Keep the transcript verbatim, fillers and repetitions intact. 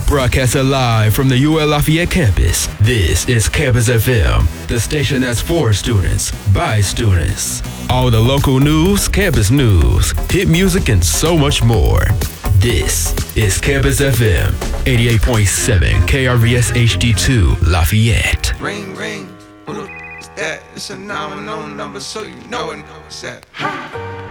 Broadcasting live from the U L Lafayette campus, this is Campus F M, the station that's for students, by students. All the local news, campus news, hit music, and so much more. This is Campus F M, eighty-eight point seven K R V S H D two Lafayette. Ring, ring, who the f- is that? It's a nominal number, so you know it. What's that?